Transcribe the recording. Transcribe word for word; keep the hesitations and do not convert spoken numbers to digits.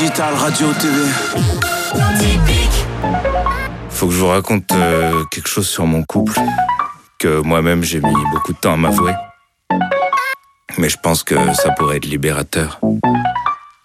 digital, radio, T V. Faut que je vous raconte euh, quelque chose sur mon couple que moi-même j'ai mis beaucoup de temps à m'avouer. Mais je pense que ça pourrait être libérateur.